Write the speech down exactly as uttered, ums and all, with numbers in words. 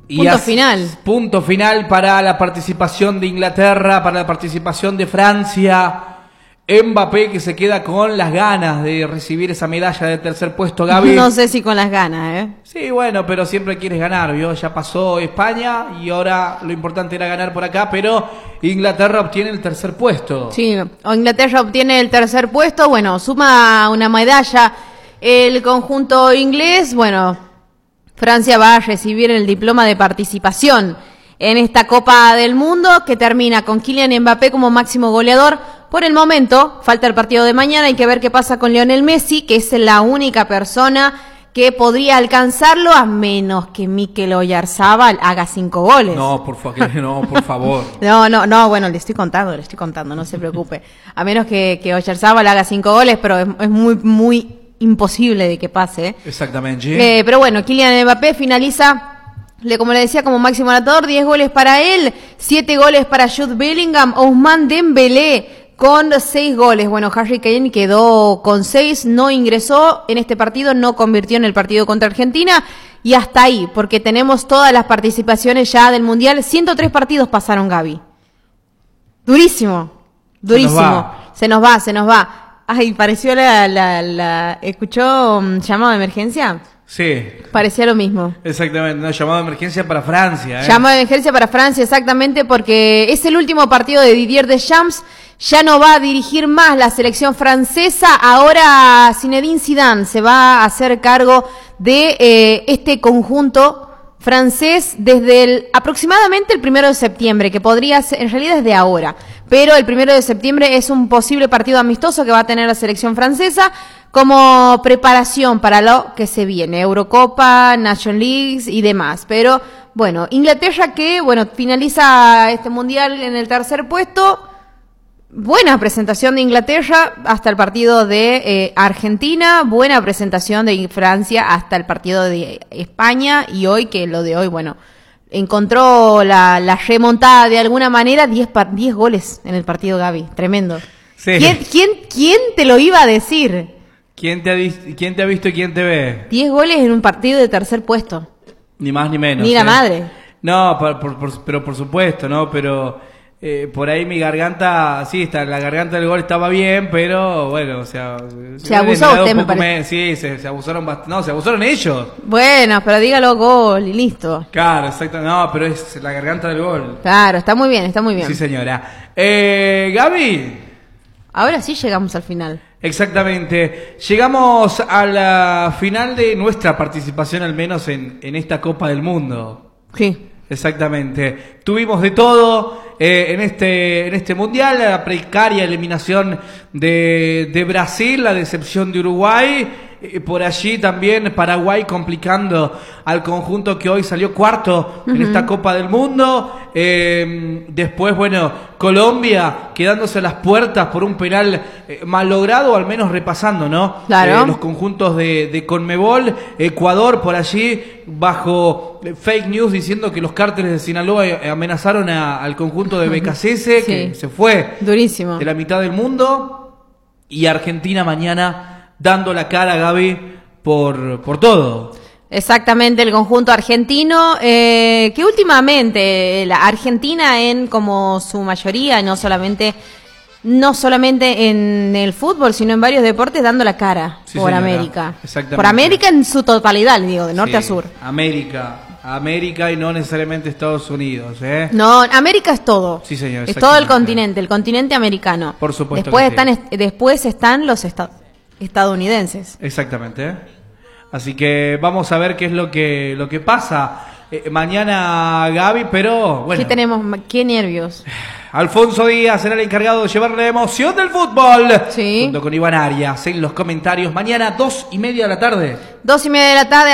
Y punto final. Punto final para la participación de Inglaterra, para la participación de Francia. Mbappé que se queda con las ganas de recibir esa medalla de tercer puesto, Gaby. No sé si con las ganas, ¿eh? Sí, bueno, pero siempre quieres ganar, ¿vio? Ya pasó España y ahora lo importante era ganar por acá, pero Inglaterra obtiene el tercer puesto. Sí, Inglaterra obtiene el tercer puesto, bueno, suma una medalla el conjunto inglés, bueno, Francia va a recibir el diploma de participación en esta Copa del Mundo que termina con Kylian Mbappé como máximo goleador. Por el momento, falta el partido de mañana, hay que ver qué pasa con Lionel Messi, que es la única persona que podría alcanzarlo a menos que Mikel Oyarzabal haga cinco goles. No, por favor, no, por favor. no, no, no, bueno, le estoy contando, le estoy contando, no se preocupe. A menos que, que Oyarzabal haga cinco goles, pero es, es muy, muy imposible de que pase. ¿eh? Exactamente. Eh, pero bueno, Kylian Mbappé finaliza... Le, como le decía, como máximo anotador, diez goles para él, siete goles para Jude Bellingham, Ousmane Dembélé con seis goles. Bueno, Harry Kane quedó con seis, no ingresó en este partido, no convirtió en el partido contra Argentina y hasta ahí, porque tenemos todas las participaciones ya del Mundial. ciento tres partidos pasaron, Gaby. Durísimo, durísimo. Se nos va, se nos va. Se nos va. Ay, pareció la... la, la ¿escuchó um, llamado de emergencia? Sí. Parecía lo mismo. Exactamente, no, llamado de emergencia para Francia. ¿eh? Llamado de emergencia para Francia, exactamente, porque es el último partido de Didier Deschamps. Ya no va a dirigir más la selección francesa. Ahora Zinedine Zidane se va a hacer cargo de eh, este conjunto francés desde el, aproximadamente el primero de septiembre, que podría ser, en realidad desde ahora, pero el primero de septiembre es un posible partido amistoso que va a tener la selección francesa como preparación para lo que se viene, Eurocopa, Nation Leagues y demás. Pero bueno, Inglaterra que bueno finaliza este mundial en el tercer puesto. Buena presentación de Inglaterra hasta el partido de eh, Argentina, buena presentación de Francia hasta el partido de España y hoy, que lo de hoy, bueno, encontró la, la remontada de alguna manera, diez goles en el partido, Gaby, tremendo. Sí. ¿Quién, quién, ¿Quién te lo iba a decir? ¿Quién te, ha, ¿Quién te ha visto y quién te ve? diez goles en un partido de tercer puesto. Ni más ni menos. Ni la ¿eh? madre. No, por, por, por, pero por supuesto, ¿no? Pero... Eh, por ahí mi garganta, sí, está, la garganta del gol estaba bien, pero bueno, o sea... Se abusó usted, me parece. Me, sí, se, se abusaron bastante. No, se abusaron ellos. Bueno, pero dígalo gol y listo. Claro, exacto. No, pero es la garganta del gol. Claro, está muy bien, está muy bien. Sí, señora. Eh, Gaby. Ahora sí llegamos al final. Exactamente. Llegamos a la final de nuestra participación, al menos en, en esta Copa del Mundo. Sí. Exactamente. Tuvimos de todo eh, en este en este mundial, la precaria eliminación de, de Brasil, la decepción de Uruguay, eh, por allí también Paraguay complicando al conjunto que hoy salió cuarto uh-huh. en esta Copa del Mundo. Eh, después, bueno, Colombia quedándose a las puertas por un penal eh, mal logrado, o al menos repasando, ¿no? Claro. Eh, los conjuntos de, de Conmebol, Ecuador por allí bajo fake news diciendo que los cárteles de Sinaloa amenazaron a, al conjunto de B K C S, sí. que se fue durísimo de la mitad del mundo, y Argentina mañana dando la cara, Gaby, por, por todo. Exactamente, el conjunto argentino, eh, que últimamente la Argentina en como su mayoría, no solamente no solamente en el fútbol, sino en varios deportes, dando la cara sí, por señora. América. Exactamente. Por América en su totalidad, digo, de norte sí, a sur. América, América y no necesariamente Estados Unidos, ¿eh? No, América es todo. Sí, señor. Es todo el continente, el continente americano. Por supuesto. Después que están, sí. después están los esta- estadounidenses. Exactamente. ¿eh? Así que vamos a ver qué es lo que lo que pasa eh, mañana, Gaby, pero bueno. ¿Qué tenemos? ¿Qué nervios? Alfonso Díaz será el encargado de llevar la emoción del fútbol. Sí. Junto con Iván Arias en los comentarios. Mañana, dos y media de la tarde. Dos y media de la tarde.